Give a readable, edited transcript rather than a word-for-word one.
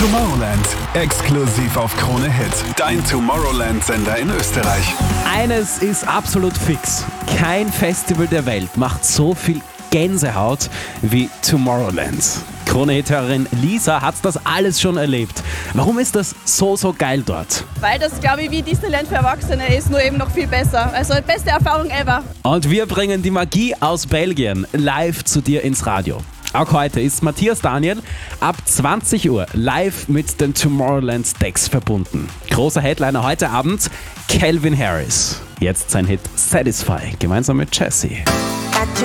Tomorrowland, exklusiv auf Krone Hit. Dein Tomorrowland-Sender in Österreich. Eines ist absolut fix. Kein Festival der Welt macht so viel Gänsehaut wie Tomorrowland. Krone-Hit-Hörerin Lisa hat das alles schon erlebt. Warum ist das so geil dort? Weil das, glaube ich, wie Disneyland für Erwachsene ist, nur eben noch viel besser. Also beste Erfahrung ever. Und wir bringen die Magie aus Belgien live zu dir ins Radio. Auch heute ist Matthias Daniel ab 20 Uhr live mit den Tomorrowland-Decks verbunden. Großer Headliner heute Abend, Calvin Harris. Jetzt sein Hit Satisfy, gemeinsam mit Jessie.